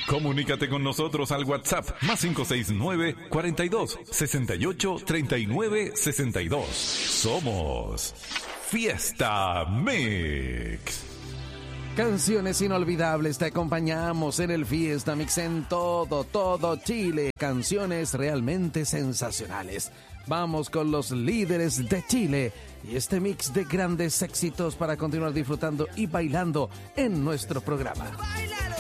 Comunícate con nosotros al WhatsApp más 569-42-68-39-62. Somos Fiesta Mix. Canciones inolvidables, te acompañamos en el Fiesta Mix en todo Chile. Canciones realmente sensacionales. Vamos con los líderes de Chile y este mix de grandes éxitos para continuar disfrutando y bailando en nuestro programa.